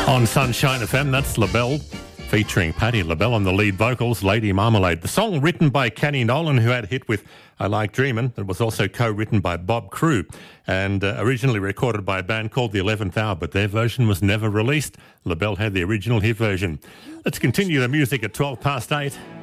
On Sunshine FM, that's LaBelle, featuring Patti LaBelle on the lead vocals, Lady Marmalade. The song written by Kenny Nolan, who had a hit with I Like Dreamin'. It was also co-written by Bob Crew and originally recorded by a band called The 11th Hour, but their version was never released. LaBelle had the original hit version. Let's continue the music at 8:12.